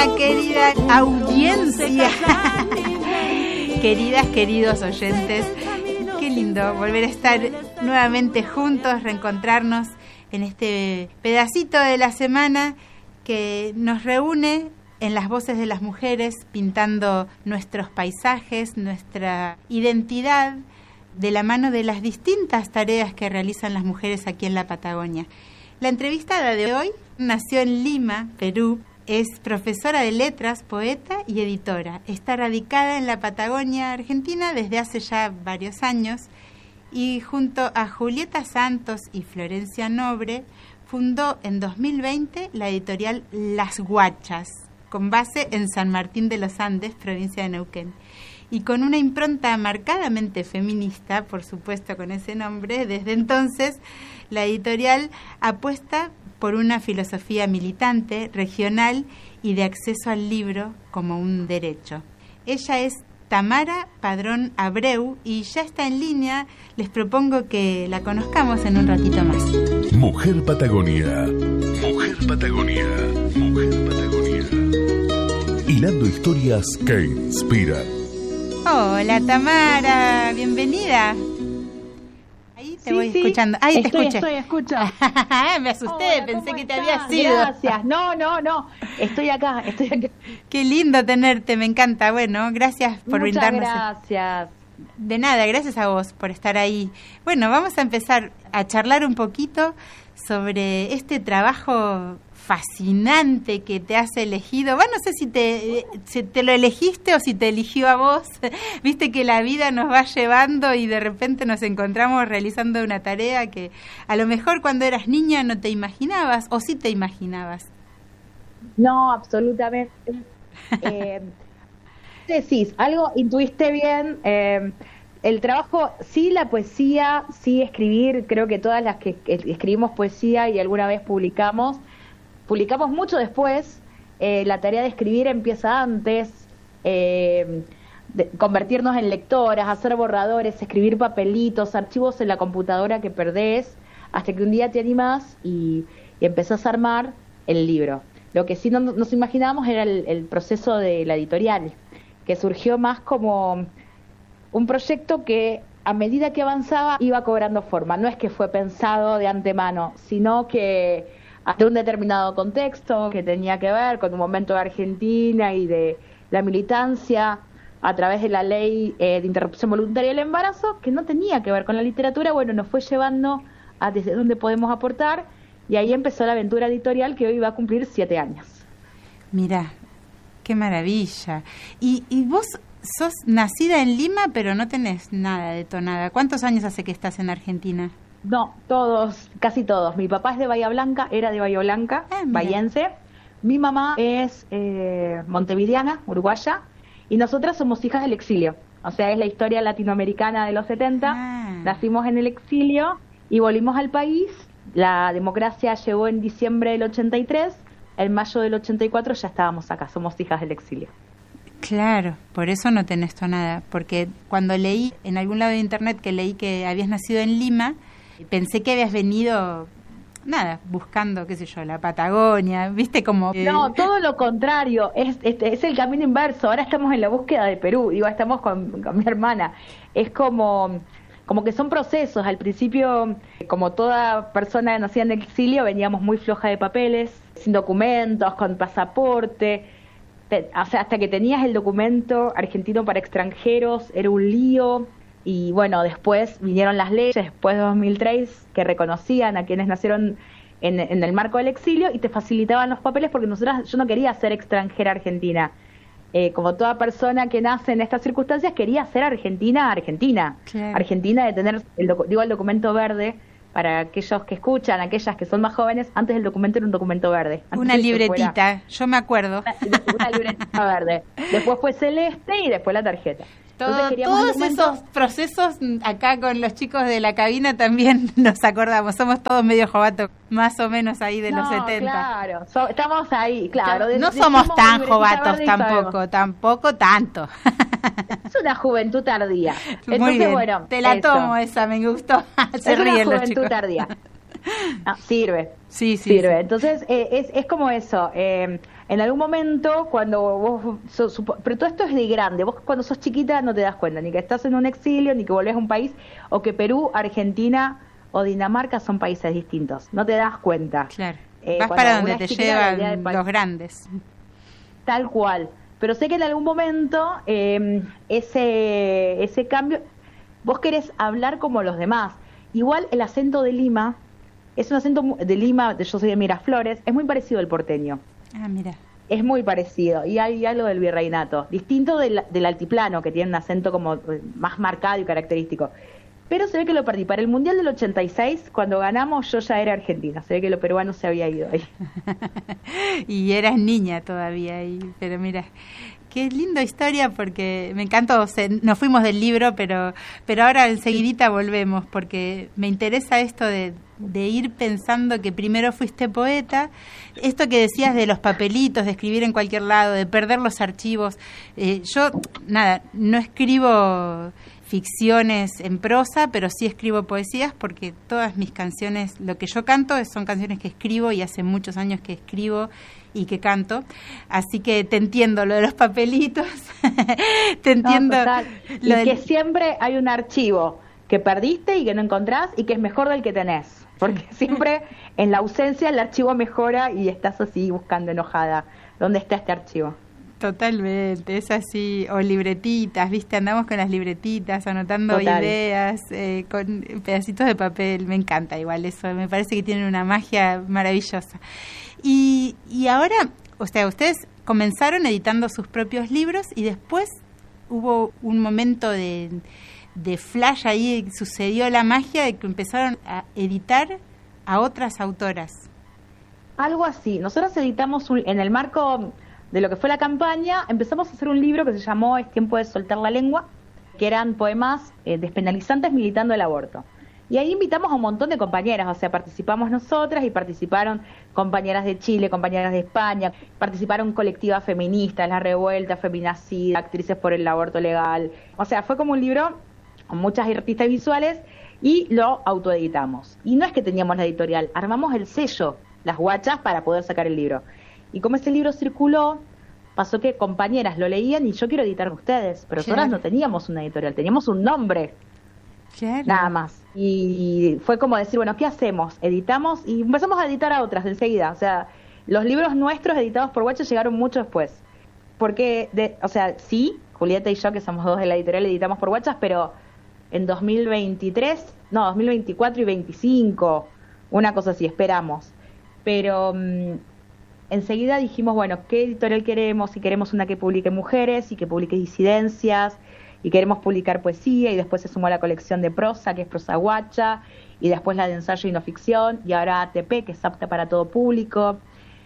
Hola, querida audiencia. Queridas, queridos oyentes, qué lindo volver a estar nuevamente juntos, reencontrarnos en este pedacito de la semana que nos reúne en las voces de las mujeres, pintando nuestros paisajes, nuestra identidad, de la mano de las distintas tareas que realizan las mujeres aquí en la Patagonia. La entrevistada de hoy nació en Lima, Perú, es profesora de letras, poeta y editora. Está radicada en la Patagonia Argentina desde hace ya varios años y junto a Julieta Santos y Florencia Nobre fundó en 2020 la editorial Las Guachas, con base en San Martín de los Andes, provincia de Neuquén. Y con una impronta marcadamente feminista, por supuesto con ese nombre, desde entonces la editorial apuesta por una filosofía militante, regional y de acceso al libro como un derecho. Ella es Tamara Padrón Abreu y ya está en línea. Les propongo que la conozcamos en un ratito más. Mujer Patagonia. Mujer Patagonia. Mujer Patagonia. Hilando historias que inspiran. Hola Tamara, bienvenida. Ahí te voy escuchando. Ahí te escuché. Estoy, escucha. Me asusté, hola, pensé que te estás? habías ido. Gracias. No. Estoy acá. Qué lindo tenerte, me encanta. Bueno, gracias por brindarnos. Gracias. De nada, gracias a vos por estar ahí. Bueno, vamos a empezar a charlar un poquito sobre este trabajo fascinante que te has elegido. Bueno, no sé si te lo elegiste o si te eligió a vos. Viste que la vida nos va llevando y de repente nos encontramos realizando una tarea que a lo mejor cuando eras niña no te imaginabas o sí te imaginabas. No, absolutamente. Decís, algo intuiste bien. El trabajo, sí, la poesía, sí, escribir. Creo que todas las que escribimos poesía y alguna vez publicamos mucho después. La tarea de escribir empieza antes, de convertirnos en lectoras, hacer borradores, escribir papelitos, archivos en la computadora que perdés, hasta que un día te animás y empezás a armar el libro. Lo que sí no nos imaginábamos era el proceso de la editorial, que surgió más como un proyecto que a medida que avanzaba iba cobrando forma. No es que fue pensado de antemano, sino que hasta un determinado contexto que tenía que ver con un momento de Argentina y de la militancia a través de la ley de interrupción voluntaria del embarazo, que no tenía que ver con la literatura. Bueno, nos fue llevando a desde dónde podemos aportar, y ahí empezó la aventura editorial que hoy va a cumplir 7 años. Mirá, qué maravilla. Y vos sos nacida en Lima, pero no tenés nada de tonada. ¿Cuántos años hace que estás en Argentina? No, casi todos. Mi papá es de Bahía Blanca, era de Bahía Blanca, bahiense. Mi mamá es montevideana, uruguaya, y nosotras somos hijas del exilio. O sea, es la historia latinoamericana de los 70. Nacimos en el exilio y volvimos al país. La democracia llegó en diciembre del 83. En mayo del 84 ya estábamos acá, somos hijas del exilio. Claro, por eso no tenés tonada. Porque cuando leí en algún lado de internet que leí que habías nacido en Lima, pensé que habías venido, buscando, qué sé yo, la Patagonia, ¿viste? Como No, todo lo contrario, es el camino inverso. Ahora estamos en la búsqueda de Perú, estamos con mi hermana. Es como que son procesos. Al principio, como toda persona nacida en el exilio, veníamos muy floja de papeles, sin documentos, con pasaporte. O sea, hasta que tenías el documento argentino para extranjeros, era un lío. Y bueno, después vinieron las leyes, después de 2003, que reconocían a quienes nacieron en el marco del exilio y te facilitaban los papeles, porque yo no quería ser extranjera argentina. Como toda persona que nace en estas circunstancias, quería ser argentina. Claro. Argentina de tener el documento verde. Para aquellos que escuchan, aquellas que son más jóvenes, antes el documento era un documento verde. Una libretita, yo me acuerdo. Una libretita verde. Después fue celeste y después la tarjeta. Todos esos procesos acá con los chicos de la cabina también nos acordamos. Somos todos medio jovatos, más o menos ahí de los 70. Claro, estamos ahí, claro. No somos tan jovatos tampoco tanto. Es una juventud tardía. Entonces, muy bien, bueno, te la tomo esa, me gustó. Se ríen los chicos. Es una juventud tardía. Sirve. Sí. Sirve. Entonces, es como eso. en algún momento, cuando vos pero todo esto es de grande, vos cuando sos chiquita no te das cuenta, ni que estás en un exilio, ni que volvés a un país, o que Perú, Argentina o Dinamarca son países distintos, no te das cuenta. Claro, vas para donde te llevan los grandes. Tal cual, pero sé que en algún momento ese cambio, vos querés hablar como los demás. Igual el acento de Lima, es un acento de Lima, yo soy de Miraflores, es muy parecido al porteño. Ah, mira. Es muy parecido, y hay algo del virreinato, distinto del altiplano, que tiene un acento como más marcado y característico. Pero se ve que lo perdí. Para el Mundial del 86, cuando ganamos, yo ya era argentina. Se ve que lo peruano se había ido ahí. Y eras niña todavía ahí, pero mira, qué linda historia, porque me encantó. Nos fuimos del libro, pero ahora enseguidita volvemos, porque me interesa esto de ir pensando que primero fuiste poeta. Esto que decías de los papelitos, de escribir en cualquier lado, de perder los archivos. Yo, no escribo ficciones en prosa, pero sí escribo poesías, porque todas mis canciones, lo que yo canto son canciones que escribo, y hace muchos años que escribo y que canto, así que te entiendo lo de los papelitos. Te entiendo. Y que siempre hay un archivo que perdiste y que no encontrás y que es mejor del que tenés, porque siempre en la ausencia el archivo mejora y estás así buscando enojada dónde está este archivo. Totalmente, es así. O libretitas, ¿viste? Andamos con las libretitas, anotando ideas, con pedacitos de papel. Me encanta igual eso, me parece que tienen una magia maravillosa. Y ahora, o sea, ustedes comenzaron editando sus propios libros y después hubo un momento de flash ahí, sucedió la magia de que empezaron a editar a otras autoras. Algo así. Nosotros editamos en el marco de lo que fue la campaña, empezamos a hacer un libro que se llamó Es tiempo de soltar la lengua, que eran poemas despenalizantes militando el aborto. Y ahí invitamos a un montón de compañeras, o sea, participamos nosotras y participaron compañeras de Chile, compañeras de España, participaron colectivas feministas, La Revuelta, Feminacida, Actrices por el Aborto Legal. O sea, fue como un libro con muchas artistas visuales y lo autoeditamos. Y no es que teníamos la editorial, armamos el sello, Las Guachas, para poder sacar el libro. Y como ese libro circuló, pasó que compañeras lo leían y yo quiero editar con ustedes, pero nosotras no teníamos una editorial, teníamos un nombre, nada más. Y fue como decir, bueno, ¿qué hacemos? Editamos y empezamos a editar a otras enseguida. O sea, los libros nuestros editados por Guachas llegaron mucho después. Porque, sí, Julieta y yo, que somos dos de la editorial, editamos por Guachas, pero en 2024 y 2025, una cosa así, esperamos. Pero enseguida dijimos, bueno, ¿qué editorial queremos? Si queremos una que publique mujeres y que publique disidencias, y queremos publicar poesía, y después se sumó la colección de prosa, que es Prosa Guacha, y después la de ensayo y no ficción, y ahora ATP, que es apta para todo público,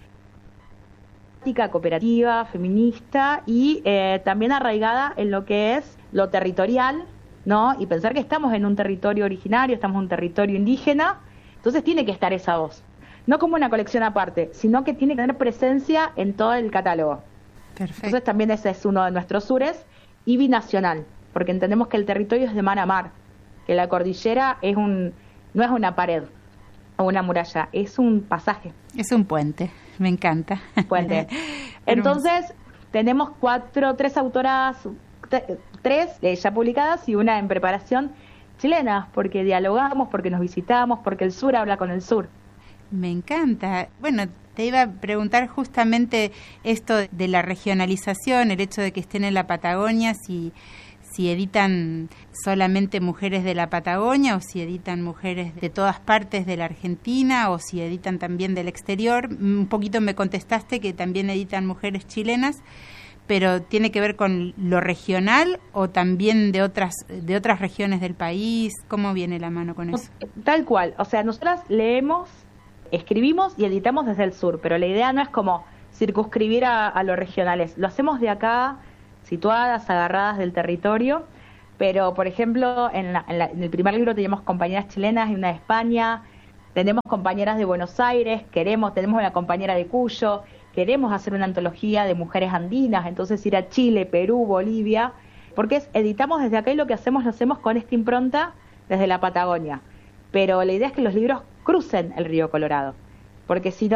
cooperativa, feminista, y también arraigada en lo que es lo territorial, ¿no? Y pensar que estamos en un territorio originario, estamos en un territorio indígena, entonces tiene que estar esa voz. No como una colección aparte, sino que tiene que tener presencia en todo el catálogo. Perfecto. Entonces también ese es uno de nuestros sures, y binacional, porque entendemos que el territorio es de mar a mar, que la cordillera no es una pared o una muralla, es un pasaje. Es un puente, me encanta. Puente. Entonces tenemos tres autoras, tres ya publicadas y una en preparación, chilenas, porque dialogamos, porque nos visitamos, porque el sur habla con el sur. Me encanta. Bueno, te iba a preguntar justamente esto de la regionalización, el hecho de que estén en la Patagonia, si editan solamente mujeres de la Patagonia o si editan mujeres de todas partes de la Argentina o si editan también del exterior. Un poquito me contestaste que también editan mujeres chilenas, pero ¿tiene que ver con lo regional o también de otras regiones del país? ¿Cómo viene la mano con eso? Tal cual, o sea, nosotras leemos, escribimos y editamos desde el sur, pero la idea no es como circunscribir a los regionales. Lo hacemos de acá, situadas, agarradas del territorio, pero por ejemplo en el primer libro teníamos compañeras chilenas y una de España, tenemos compañeras de Buenos Aires, tenemos una compañera de Cuyo, queremos hacer una antología de mujeres andinas, entonces ir a Chile, Perú, Bolivia, porque editamos desde acá y lo hacemos con esta impronta desde la Patagonia. Pero la idea es que los libros crucen el río Colorado, porque si no,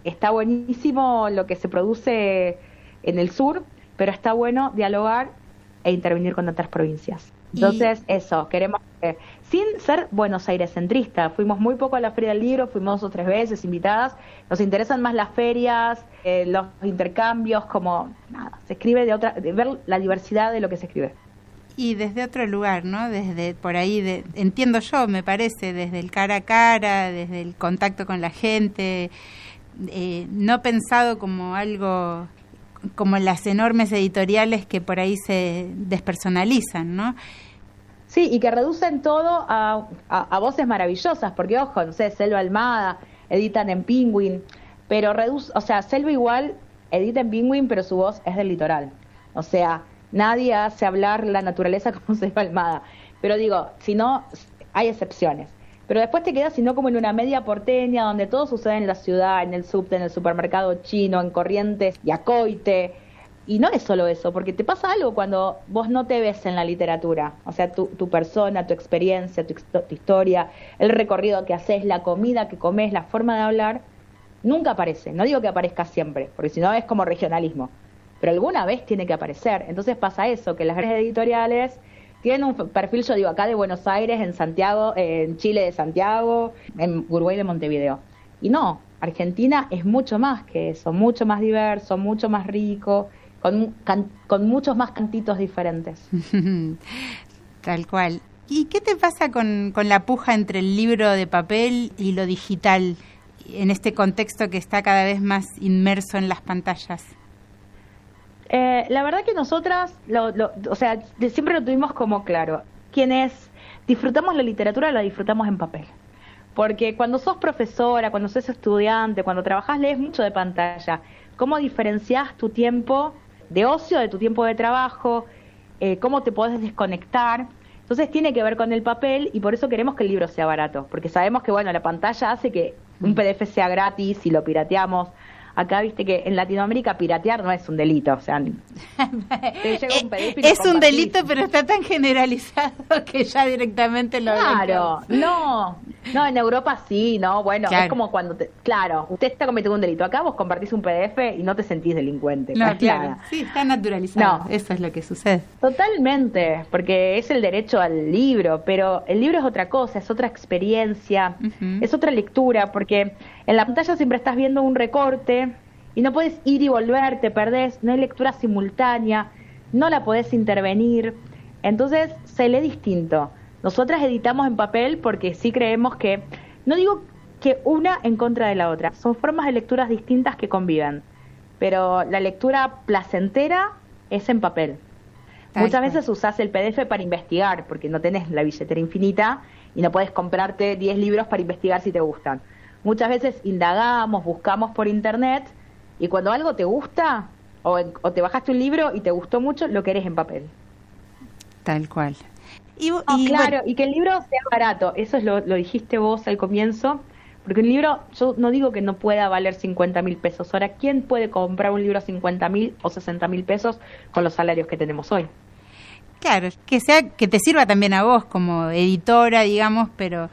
está buenísimo lo que se produce en el sur, pero está bueno dialogar e intervenir con otras provincias. Entonces, eso, queremos, sin ser Buenos Aires centrista, fuimos muy poco a la Feria del Libro, fuimos 2 o 3 veces invitadas, nos interesan más las ferias, los intercambios, como, nada, se escribe de ver la diversidad de lo que se escribe. Y desde otro lugar, ¿no? Desde por ahí, entiendo yo, me parece, desde el cara a cara, desde el contacto con la gente, no pensado como algo, como las enormes editoriales que por ahí se despersonalizan, ¿no? Sí, y que reducen todo a voces maravillosas, porque ojo, no sé, Selva Almada, editan en Penguin, pero Selva igual edita en Penguin, pero su voz es del litoral. O sea, nadie hace hablar la naturaleza como Selva Almada. Pero digo, si no, hay excepciones. Pero después te quedas, sino como en una media porteña, donde todo sucede en la ciudad, en el subte, en el supermercado chino, en Corrientes y Acoite. Y no es solo eso, porque te pasa algo cuando vos no te ves en la literatura. O sea, tu persona, tu experiencia, tu historia, el recorrido que haces, la comida que comes, la forma de hablar, nunca aparece. No digo que aparezca siempre, porque si no es como regionalismo. Pero alguna vez tiene que aparecer. Entonces pasa eso, que las grandes editoriales tienen un perfil, yo digo, acá de Buenos Aires, en Santiago, en Chile de Santiago, en Uruguay de Montevideo. Y no, Argentina es mucho más que eso, mucho más diverso, mucho más rico, con muchos más cantitos diferentes. Tal cual. ¿Y qué te pasa con la puja entre el libro de papel y lo digital en este contexto que está cada vez más inmerso en las pantallas? La verdad que nosotras, siempre lo tuvimos como claro. Quienes disfrutamos la literatura, la disfrutamos en papel. Porque cuando sos profesora, cuando sos estudiante, cuando trabajás, lees mucho de pantalla. ¿Cómo diferenciás tu tiempo de ocio de tu tiempo de trabajo? ¿Cómo te podés desconectar? Entonces tiene que ver con el papel y por eso queremos que el libro sea barato. Porque sabemos que, bueno, la pantalla hace que un PDF sea gratis si lo pirateamos. Acá viste que en Latinoamérica piratear no es un delito, o sea, te llega un PDF y es un delito, pero está tan generalizado que ya directamente lo Claro, no, en Europa sí, no, bueno, claro. Es como cuando, usted está cometiendo un delito, acá vos compartís un PDF y no te sentís delincuente. No, claro, sí, está naturalizado, eso es lo que sucede. Totalmente, porque es el derecho al libro, pero el libro es otra cosa, es otra experiencia, es otra lectura, porque en la pantalla siempre estás viendo un recorte y no puedes ir y volver, te perdés, no hay lectura simultánea, no la podés intervenir, entonces se lee distinto. Nosotras editamos en papel porque sí creemos que, no digo que una en contra de la otra, son formas de lecturas distintas que conviven, pero la lectura placentera es en papel. Muchas veces usás el PDF para investigar, porque no tenés la billetera infinita y no podés comprarte 10 libros para investigar si te gustan. Muchas veces indagamos, buscamos por internet y cuando algo te gusta o te bajaste un libro y te gustó mucho, lo querés en papel. Tal cual. Claro, y que el libro sea barato, eso es lo dijiste vos al comienzo, porque un libro, yo no digo que no pueda valer 50.000 pesos. Ahora, ¿quién puede comprar un libro a 50.000 o 60.000 pesos con los salarios que tenemos hoy? Claro, que te sirva también a vos como editora, digamos, pero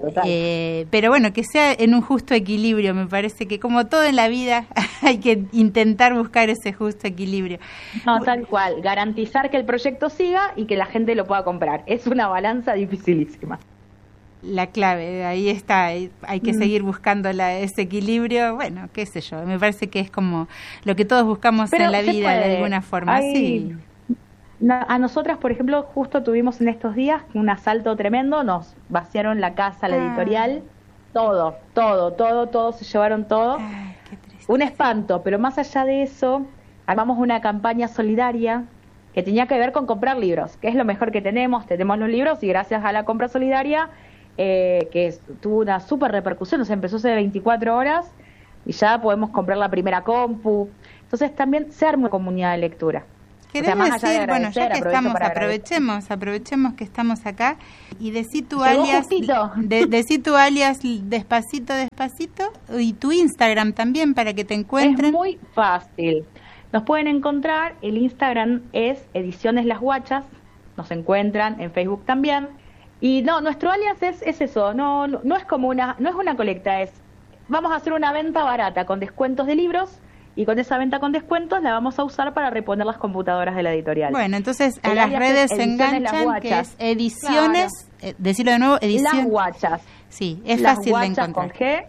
bueno, que sea en un justo equilibrio. Me parece que como todo en la vida hay que intentar buscar ese justo equilibrio. No, tal cual, garantizar que el proyecto siga y que la gente lo pueda comprar. Es una balanza dificilísima. La clave, ahí está, hay que seguir buscando ese equilibrio, bueno, qué sé yo, me parece que es como lo que todos buscamos en la vida de alguna forma, sí. A nosotras, por ejemplo, justo tuvimos en estos días un asalto tremendo, nos vaciaron la casa, la editorial, todo, se llevaron todo. Ay, qué triste. Un espanto, pero más allá de eso, armamos una campaña solidaria que tenía que ver con comprar libros, que es lo mejor que tenemos los libros y gracias a la compra solidaria, que tuvo una súper repercusión, o sea, empezó hace 24 horas y ya podemos comprar la primera compu. Entonces también se arma una comunidad de lectura. Querés decir, bueno, ya que estamos, aprovechemos que estamos acá y decí tu alias, despacito, y tu Instagram también para que te encuentren. Es muy fácil. Nos pueden encontrar, el Instagram es Ediciones Las Guachas, nos encuentran en Facebook también. Y no, nuestro alias es eso, no es como no es una colecta, es vamos a hacer una venta barata con descuentos de libros, y con esa venta con descuentos la vamos a usar para reponer las computadoras de la editorial. Bueno, entonces a las redes se enganchan, que es ediciones, claro. Decirlo de nuevo, ediciones. Las Guachas. Sí, es fácil de encontrar. Con G,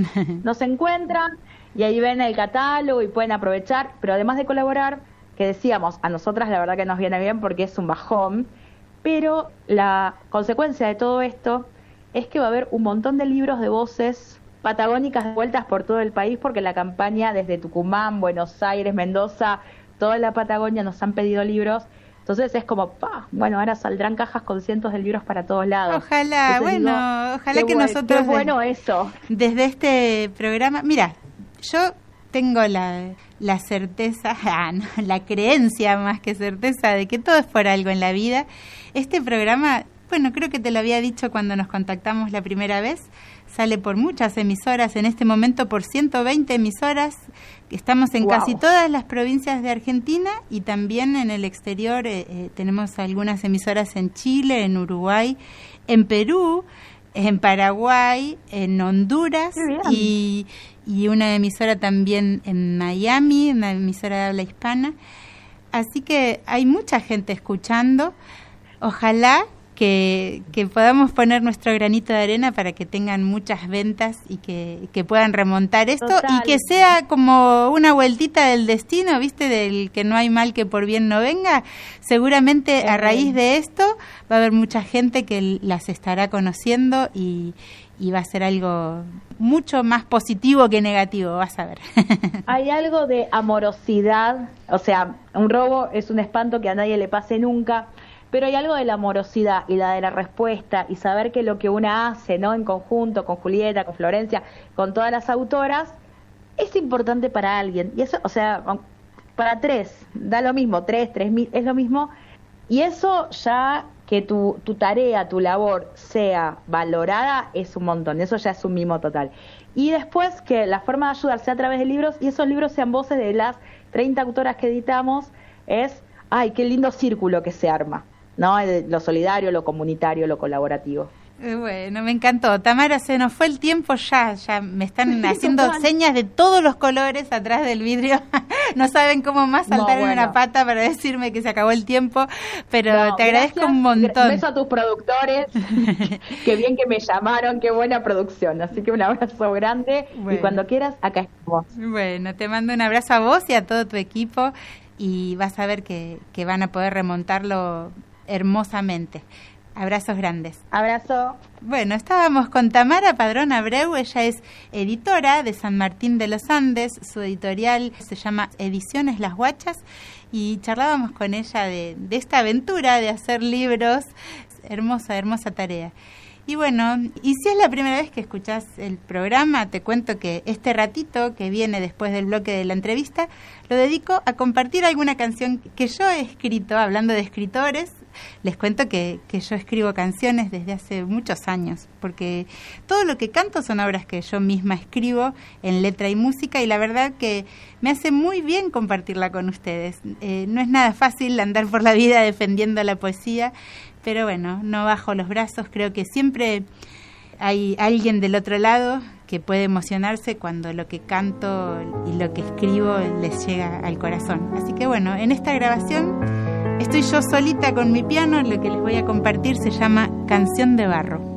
nos encuentran y ahí ven el catálogo y pueden aprovechar, pero además de colaborar, que decíamos, a nosotras la verdad que nos viene bien porque es un bajón, pero la consecuencia de todo esto es que va a haber un montón de libros de voces patagónicas vueltas por todo el país, porque la campaña desde Tucumán, Buenos Aires, Mendoza, toda la Patagonia nos han pedido libros. Entonces es como, bueno, ahora saldrán cajas con cientos de libros para todos lados. Ojalá, entonces ojalá que nosotros... Qué bueno eso. Desde este programa, mira, yo tengo la certeza, la creencia más que certeza de que todo es por algo en la vida. Este programa, bueno, creo que te lo había dicho cuando nos contactamos la primera vez, sale por muchas emisoras, en este momento por 120 emisoras, estamos en casi todas las provincias de Argentina y también en el exterior, tenemos algunas emisoras en Chile, en Uruguay, en Perú, en Paraguay, en Honduras y una emisora también en Miami, una emisora de habla hispana. Así que hay mucha gente escuchando. Ojalá que podamos poner nuestro granito de arena para que tengan muchas ventas y que puedan remontar esto. Total. Y que sea como una vueltita del destino, ¿viste? Del que no hay mal que por bien no venga. Seguramente a raíz de esto va a haber mucha gente que las estará conociendo y va a ser algo mucho más positivo que negativo, vas a ver. Hay algo de amorosidad, o sea, un robo es un espanto que a nadie le pase nunca, pero hay algo de la amorosidad y la de la respuesta y saber que lo que una hace, ¿no? En conjunto con Julieta, con Florencia, con todas las autoras, es importante para alguien. Y eso, o sea, para tres, da lo mismo, 3.000, es lo mismo. Y eso ya, que tu tarea, tu labor sea valorada, es un montón. Eso ya es un mimo total. Y después que la forma de ayudar sea a través de libros, y esos libros sean voces de las 30 autoras que editamos, es, ¡ay, qué lindo círculo que se arma! ¿No? Lo solidario, lo comunitario, lo colaborativo. Bueno, me encantó. Tamara, se nos fue el tiempo ya me están haciendo señas de todos los colores atrás del vidrio. No saben cómo más saltar en una pata para decirme que se acabó el tiempo, pero te agradezco un montón. Beso a tus productores, qué bien que me llamaron, qué buena producción. Así que un abrazo grande y cuando quieras, acá estamos. Bueno, te mando un abrazo a vos y a todo tu equipo y vas a ver que van a poder remontarlo hermosamente. Abrazos grandes. Abrazo. Bueno, estábamos con Tamara Padrón Abreu, ella es editora de San Martín de los Andes, su editorial se llama Ediciones Las Guachas y charlábamos con ella de esta aventura de hacer libros, hermosa tarea. Y bueno, y si es la primera vez que escuchás el programa, te cuento que este ratito que viene después del bloque de la entrevista, lo dedico a compartir alguna canción que yo he escrito, hablando de escritores. Les cuento que yo escribo canciones desde hace muchos años, porque todo lo que canto son obras que yo misma escribo en letra y música, y la verdad que me hace muy bien compartirla con ustedes. No es nada fácil andar por la vida defendiendo la poesía, pero bueno, no bajo los brazos, creo que siempre hay alguien del otro lado que puede emocionarse cuando lo que canto y lo que escribo les llega al corazón. Así que bueno, en esta grabación estoy yo solita con mi piano, lo que les voy a compartir se llama Canción de Barro.